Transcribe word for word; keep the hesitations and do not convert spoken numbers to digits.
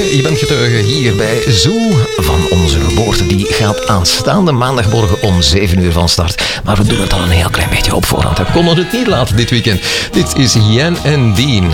Je bent getuige hier bij Zoo van onze geboorte. Die gaat aanstaande maandagmorgen om zeven uur van start. Maar we doen het al een heel klein beetje op voorhand. We konden het niet laten dit weekend. Dit is Jan en Dean.